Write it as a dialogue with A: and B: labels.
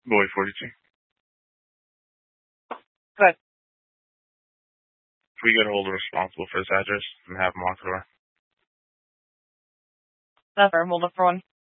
A: Boy 42.
B: Good.
A: Can we get a hold of responsible for this address and have him walk the door?
B: Never. We'll look for one.